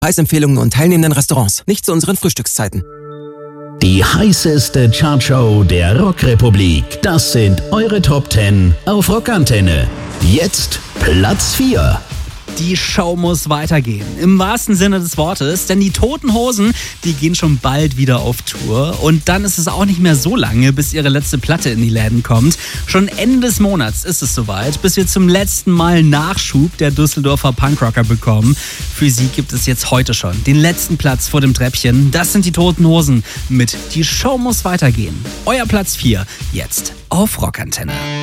Preisempfehlungen und teilnehmenden Restaurants. Nicht zu unseren Frühstückszeiten. Die heißeste Chartshow der Rockrepublik. Das sind eure Top 10 auf Rockantenne. Jetzt Platz 4. Die Show muss weitergehen, im wahrsten Sinne des Wortes, denn die Toten Hosen, die gehen schon bald wieder auf Tour und dann ist es auch nicht mehr so lange, bis ihre letzte Platte in die Läden kommt. Schon Ende des Monats ist es soweit, bis wir zum letzten Mal Nachschub der Düsseldorfer Punkrocker bekommen. Für sie gibt es jetzt heute schon den letzten Platz vor dem Treppchen. Das sind die Toten Hosen mit Die Show muss weitergehen. Euer Platz 4, jetzt auf Rockantenne.